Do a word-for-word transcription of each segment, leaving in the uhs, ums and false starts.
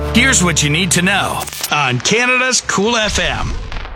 Here's what you need to know on Canada's Cool F M.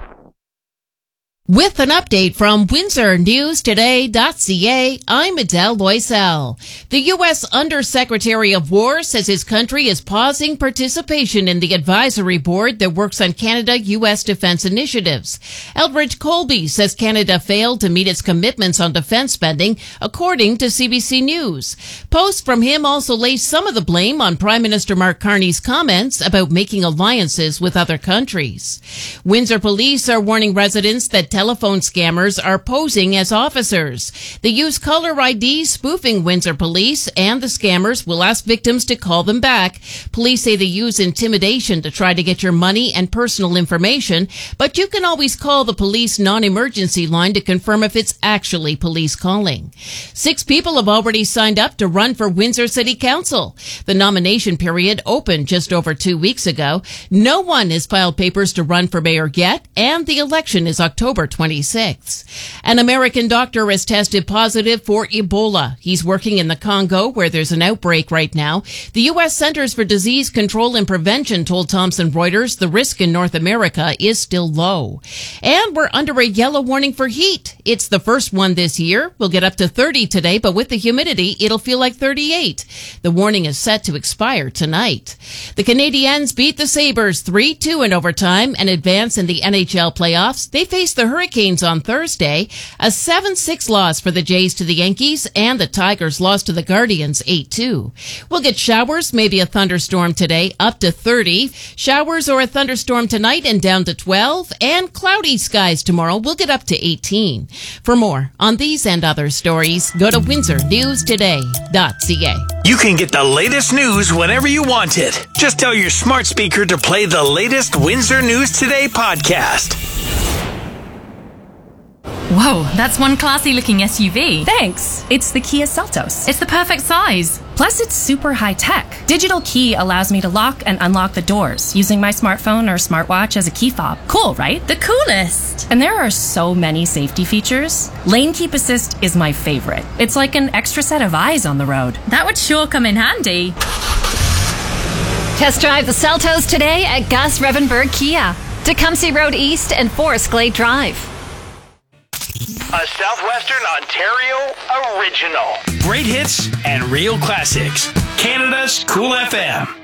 With an update from Windsor News Today dot C A, I'm Adele Loisel. The U S Undersecretary of War says his country is pausing participation in the advisory board that works on Canada-U S defense initiatives. Eldridge Colby says Canada failed to meet its commitments on defense spending, according to C B C News. Posts from him also lay some of the blame on Prime Minister Mark Carney's comments about making alliances with other countries. Windsor police are warning residents that telephone scammers are posing as officers. They use caller I D spoofing Windsor police, and the scammers will ask victims to call them back. Police say they use intimidation to try to get your money and personal information, but you can always call the police non-emergency line to confirm if it's actually police calling. Six people have already signed up to run for Windsor City Council. The nomination period opened just over two weeks ago. No one has filed papers to run for mayor yet, and the election is October twenty-sixth. An American doctor has tested positive for Ebola. He's working in the Congo, where there's an outbreak right now. The U S Centers for Disease Control and Prevention told Thomson Reuters the risk in North America is still low. And we're under a yellow warning for heat. It's the first one this year. We'll get up to thirty today, but with the humidity, it'll feel like thirty-eight. The warning is set to expire tonight. The Canadiens beat the Sabres three two in overtime and advance in the N H L playoffs. They face the Hurricanes on Thursday. A seven six loss for the Jays to the Yankees, and the Tigers lost to the Guardians eight two. We'll get showers, maybe a thunderstorm today, up to thirty. Showers or a thunderstorm tonight and down to twelve. And cloudy skies tomorrow. We'll get up to eighteen. For more on these and other stories, go to Windsor News Today dot C A. You can get the latest news whenever you want it. Just tell your smart speaker to play the latest Windsor News Today podcast. Whoa, that's one classy-looking S U V. Thanks. It's the Kia Seltos. It's the perfect size. Plus, it's super high-tech. Digital key allows me to lock and unlock the doors using my smartphone or smartwatch as a key fob. Cool, right? The coolest. And there are so many safety features. Lane Keep Assist is my favorite. It's like an extra set of eyes on the road. That would sure come in handy. Test drive the Seltos today at Gus Revenberg Kia, Tecumseh Road East and Forest Glade Drive. A Southwestern Ontario original. Great hits and real classics. Canada's Cool F M.